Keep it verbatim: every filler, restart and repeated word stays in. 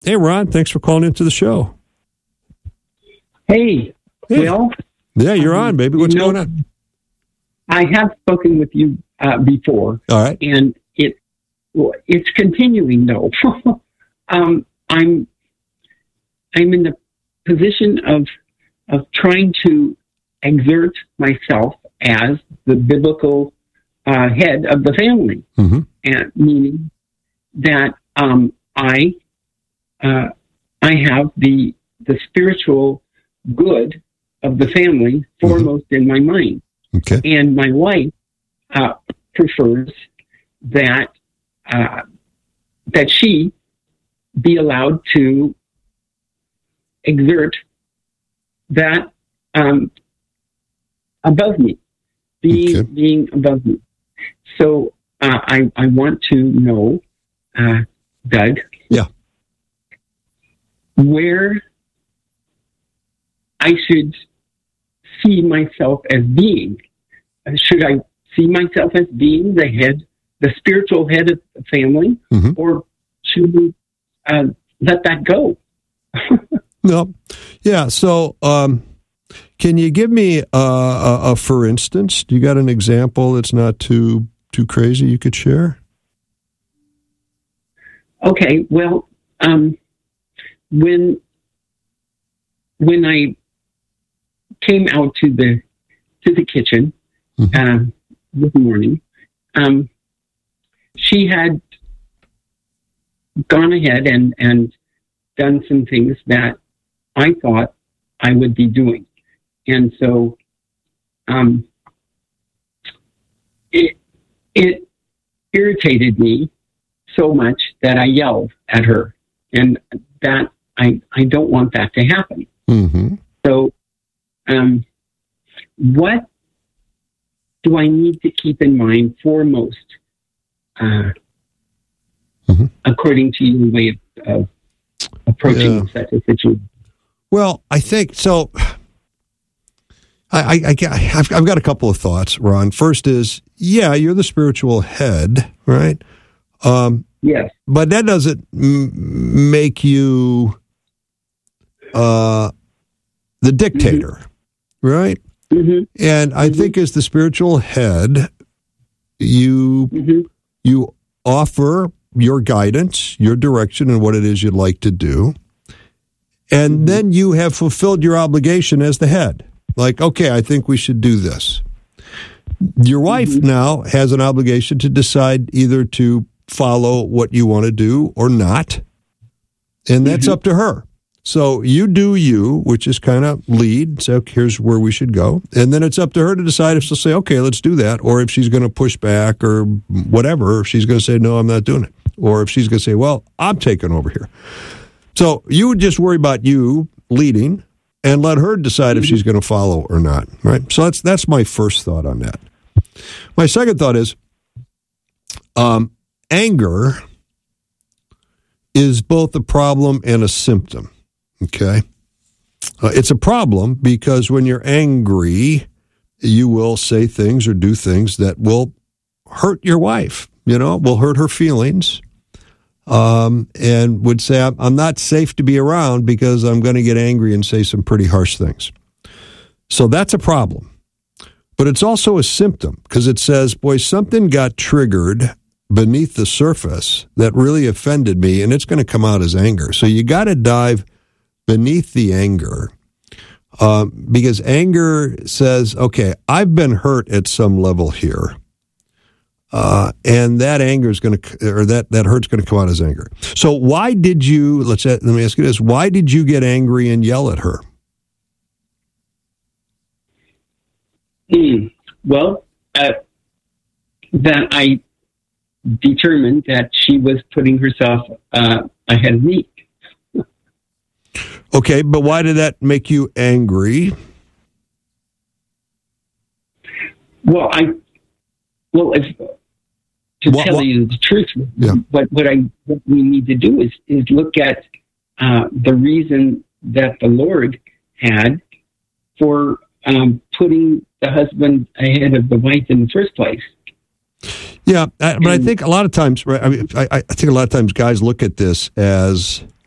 Hey, Ron. Thanks for calling into the show. Hey, hey. Will. Yeah, you're on, baby. What's you know, going on? I have spoken with you uh, before. All right. And it well, it's continuing, though. um, I'm I'm in the position of of trying to exert myself as the biblical uh, head of the family, mm-hmm. and meaning that um, I uh, I have the the spiritual good of the family foremost mm-hmm. in my mind. Okay. And my wife uh, prefers that uh, that she be allowed to exert that um, above me, being okay. being above me. So uh, I I want to know, uh, Doug. Yeah. Where I should see myself as being. Should I see myself as being the head, the spiritual head of the family, mm-hmm. or should we uh, let that go? No. Yeah. So, um, can you give me a, a, a for instance? Do you got an example that's not too too crazy you could share? Okay. Well, um, when when I came out to the to the kitchen mm-hmm. uh, this morning, um, she had gone ahead and, and done some things that I thought I would be doing. And so um, it, it irritated me so much that I yelled at her. And that I, I don't want that to happen. Mm-hmm. So um, what do I need to keep in mind foremost, uh, mm-hmm. according to your way of, of approaching yeah. such a situation? Well, I think so. I, I, I, I've, I've got a couple of thoughts, Ron. First is, yeah, you're the spiritual head, right? Um, yes. But that doesn't m- make you uh, the dictator, mm-hmm. right? Mm-hmm. And I mm-hmm. think as the spiritual head, you mm-hmm. you offer your guidance, your direction, and what it is you'd like to do. And mm-hmm. then you have fulfilled your obligation as the head. Like, okay, I think we should do this. Your wife mm-hmm. now has an obligation to decide either to follow what you want to do or not. And that's mm-hmm. up to her. So you do you, which is kind of lead. So here's where we should go. And then it's up to her to decide if she'll say, okay, let's do that. Or if she's going to push back or whatever. If she's going to say, no, I'm not doing it. Or if she's going to say, well, I'm taking over here. So you would just worry about you leading and let her decide if she's going to follow or not, right? So that's that's my first thought on that. My second thought is um, anger is both a problem and a symptom, okay? Uh, it's a problem because when you're angry, you will say things or do things that will hurt your wife, you know, will hurt her feelings. Um, and would say, I'm, I'm not safe to be around because I'm going to get angry and say some pretty harsh things. So that's a problem. But it's also a symptom because it says, boy, something got triggered beneath the surface that really offended me, and it's going to come out as anger. So you got to dive beneath the anger um, because anger says, okay, I've been hurt at some level here. Uh, and that anger is going to, or that, that hurt's going to come out as anger. So why did you, let's, let me ask you this, why did you get angry and yell at her? Mm, well, uh, that I determined that she was putting herself uh, ahead of me. Okay, but why did that make you angry? Well, I, well, if, to what, tell what? you the truth, yeah. but what I what we need to do is is look at uh, the reason that the Lord had for um, putting the husband ahead of the wife in the first place. Yeah, I, but I think a lot of times, right? I mean, I, I think a lot of times guys look at this as